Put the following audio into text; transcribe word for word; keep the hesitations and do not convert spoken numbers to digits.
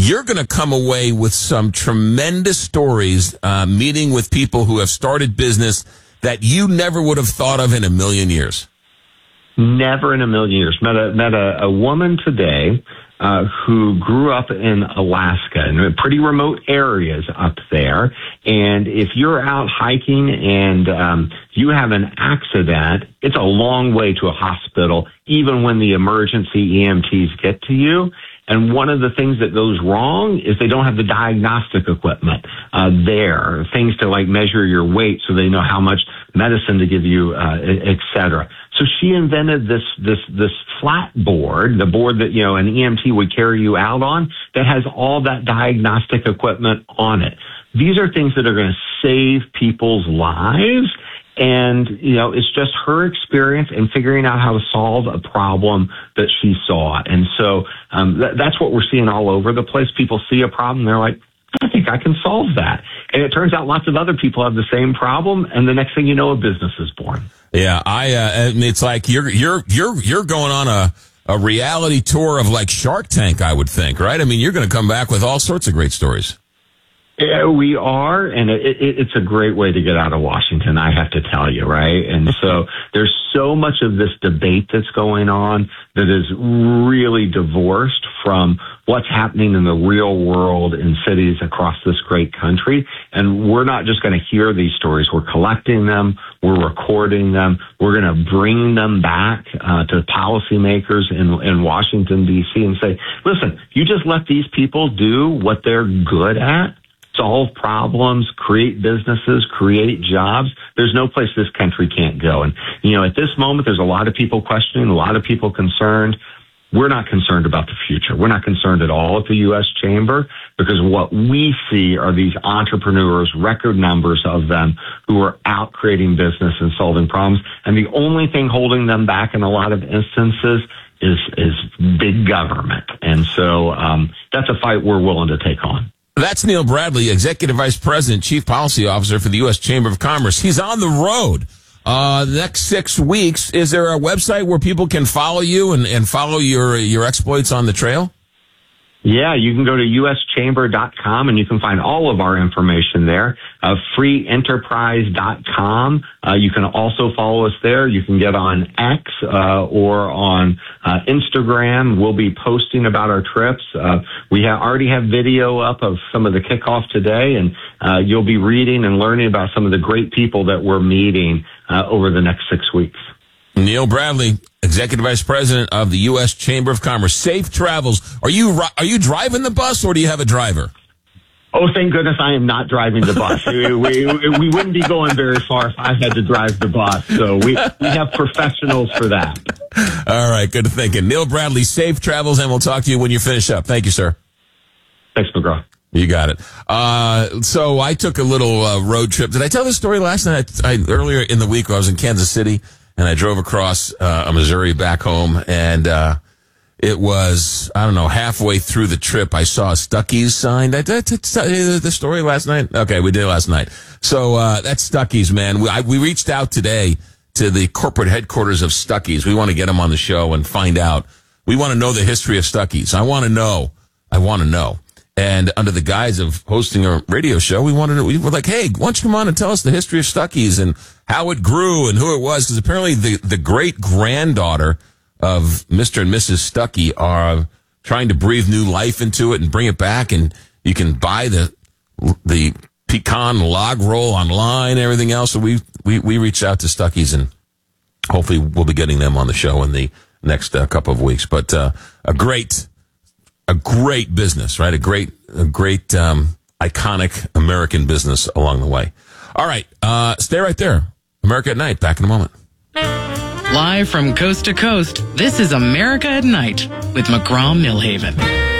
you're going to come away with some tremendous stories, uh, meeting with people who have started business that you never would have thought of in a million years. Never in a million years. Met a, met a, a woman today uh, who grew up in Alaska, in pretty remote areas up there. And if you're out hiking and um, you have an accident, it's a long way to a hospital, even when the emergency E M Ts get to you. And one of the things that goes wrong is they don't have the diagnostic equipment uh, there, things to like measure your weight so they know how much medicine to give you, uh, et cetera. So she invented this, this, this flat board, the board that, you know, an E M T would carry you out on, that has all that diagnostic equipment on it. These are things that are going to save people's lives. And, you know, it's just her experience and figuring out how to solve a problem that she saw. And so um, th- that's what we're seeing all over the place. People see a problem, they're like, I think I can solve that. And it turns out lots of other people have the same problem, and the next thing you know, a business is born. Yeah, I. Uh, it's like you're you're you're you're going on a a reality tour of like Shark Tank, I would think, right? I mean, you're going to come back with all sorts of great stories. Yeah, we are, and it, it, it's a great way to get out of Washington, I have to tell you, right? And so there's so much of this debate that's going on that is really divorced from what's happening in the real world in cities across this great country. And we're not just going to hear these stories. We're collecting them. We're recording them. We're going to bring them back uh, to policymakers in, in Washington, D C and say, listen, you just let these people do what they're good at, solve problems, create businesses, create jobs. There's no place this country can't go. And, you know, at this moment, there's a lot of people questioning, a lot of people concerned. We're not concerned about the future. We're not concerned at all at the U S Chamber, because what we see are these entrepreneurs, record numbers of them, who are out creating business and solving problems. And the only thing holding them back in a lot of instances is, is big government. And so um, that's a fight we're willing to take on. That's Neil Bradley, Executive Vice President, Chief Policy Officer for the U S Chamber of Commerce. He's on the road uh the next six weeks. Is there a website where people can follow you and, and follow your your exploits on the trail? Yeah, you can go to U S chamber dot com and you can find all of our information there. Uh, free enterprise dot com. Uh, you can also follow us there. You can get on X uh, or on uh, Instagram. We'll be posting about our trips. Uh, we ha- already have video up of some of the kickoff today, and uh, you'll be reading and learning about some of the great people that we're meeting uh, over the next six weeks. Neil Bradley, Executive Vice President of the U S Chamber of Commerce. Safe travels. Are you are you driving the bus, or do you have a driver? Oh, thank goodness I am not driving the bus. we, we, we wouldn't be going very far if I had to drive the bus. So we, we have professionals for that. All right, good thinking. Neil Bradley, safe travels, and we'll talk to you when you finish up. Thank you, sir. Thanks, McGraw. You got it. Uh, so I took a little uh, road trip. Did I tell this story last night? I, earlier in the week, I was in Kansas City, and I drove across uh, Missouri back home, and uh, it was, I don't know, halfway through the trip, I saw a Stuckey's sign. Did I tell you the story last night? Okay, we did it last night. So uh, that's Stuckey's, man. We, I, we reached out today to the corporate headquarters of Stuckey's. We want to get them on the show and find out. We want to know the history of Stuckey's. I want to know. I want to know. And under the guise of hosting a radio show, we wanted to, we were like, hey, why don't you come on and tell us the history of Stuckey's and how it grew and who it was? Because apparently the, the great granddaughter of Mister and Missus Stuckey are trying to breathe new life into it and bring it back. And you can buy the, the pecan log roll online and everything else. So we, we, we reached out to Stuckey's, and hopefully we'll be getting them on the show in the next uh, couple of weeks. But, uh, a great, a great business, right? A great, a great, um, iconic American business along the way. All right. Uh, stay right there. America at Night. Back in a moment. Live from coast to coast, this is America at Night with McGraw Millhaven.